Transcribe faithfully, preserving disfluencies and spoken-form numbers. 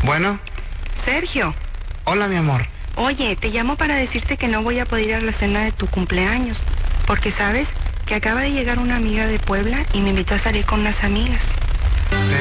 Bueno. Sergio. Hola, mi amor. Oye, te llamo para decirte que no voy a poder ir a la cena de tu cumpleaños, porque sabes que acaba de llegar una amiga de Puebla y me invitó a salir con unas amigas.